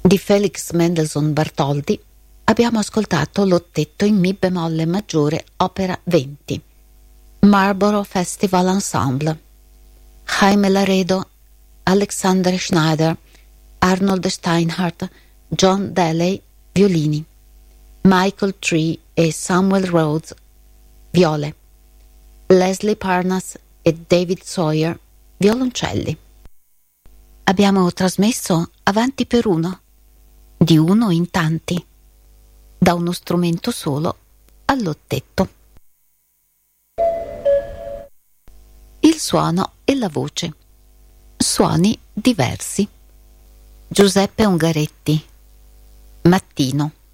Di Felix Mendelssohn Bartholdy abbiamo ascoltato l'ottetto in Mi bemolle maggiore, opera 20, Marlborough Festival Ensemble, Jaime Laredo, Alexander Schneider, Arnold Steinhardt, John Daley, violini, Michael Tree e Samuel Rhodes, viole, Leslie Parnas e David Sawyer, violoncelli. Abbiamo trasmesso Avanti per uno, di uno in tanti, da uno strumento solo all'ottetto. Il suono e la voce. Suoni diversi. Giuseppe Ungaretti, Mattino.